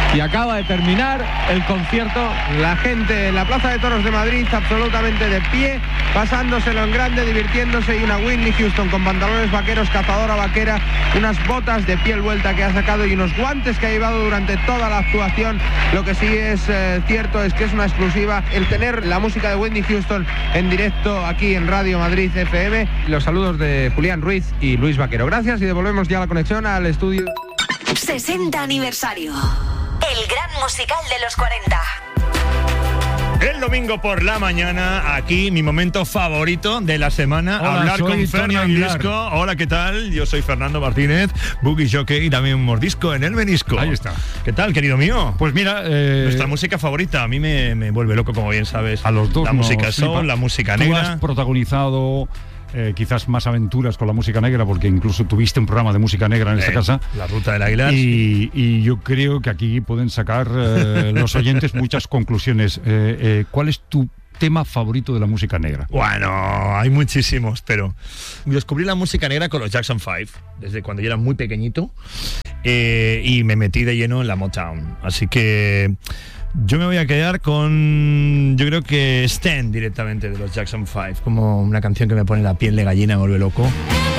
y acaba de terminar el concierto. La gente en la Plaza de Toros de Madrid absolutamente de pie, pasándoselo en grande, divirtiéndose, y una Whitney Houston con pantalones vaqueros, cazadora vaquera, unas botas de piel vuelta que ha sacado y unos guantes que ha llevado durante toda la actuación. Lo que sí es cierto es que es una exclusiva el tener la música de Whitney Houston en directo aquí en Radio Madrid FM. Los saludos de Julián Ruiz y Luis Vaquero. Gracias y devolvemos ya la conexión al estudio. 60 aniversario. El gran musical de los 40. El domingo por la mañana, aquí mi momento favorito de la semana. Hola, hablar con Fernando Mordisco. Hola, ¿qué tal? Yo soy Fernando Martínez, Boogie Jockey, y también Mordisco en el menisco. Ahí está. ¿Qué tal, querido mío? Pues mira, nuestra música favorita, a mí me vuelve loco, como bien sabes. A los dos. La música soul, la música negra. Tú has protagonizado quizás más aventuras con la música negra, porque incluso tuviste un programa de música negra en esta casa. La Ruta del Águila. Y yo creo que aquí pueden sacar los oyentes muchas conclusiones. ¿Cuál es tu tema favorito de la música negra? Bueno, hay muchísimos, pero descubrí la música negra con los Jackson 5, desde cuando yo era muy pequeñito, y me metí de lleno en la Motown. Así que yo me voy a quedar con, yo creo que Stand directamente de los Jackson 5, como una canción que me pone la piel de gallina, me vuelve loco.